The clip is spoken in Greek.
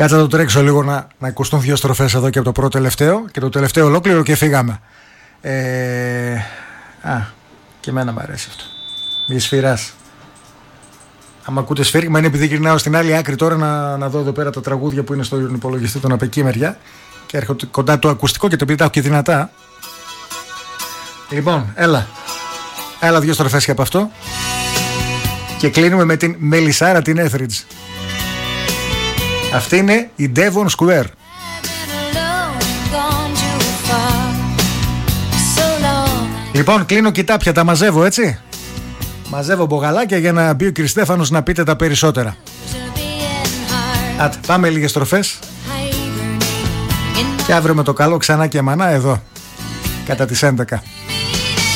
Κάτσα το τρέξω λίγο να ακουστούν 2 στροφές εδώ και από το πρώτο τελευταίο. Και το τελευταίο ολόκληρο και φύγαμε. Και εμένα μου αρέσει αυτό. Μη σφυράς. Αν ακούτε σφύριγμα είναι επειδή γυρνάω στην άλλη άκρη τώρα να δω εδώ πέρα τα τραγούδια που είναι στο υπολογιστή των από εκεί μεριά. Και έρχονται κοντά το ακουστικό και το επειδή τα έχω και δυνατά. Λοιπόν, έλα 2 στροφές και από αυτό. Και κλείνουμε με την Μελισσάρα την Έθριτζ. Αυτή είναι η Devon Square. Λοιπόν, κλείνω κοιτάπια, τα μαζεύω έτσι. Μαζεύω μπογαλάκια για να μπει ο κ. Στέφανος να πείτε τα περισσότερα. Πάμε λίγες στροφές. Και αύριο με το καλό ξανά και μανά εδώ κατά τις 11.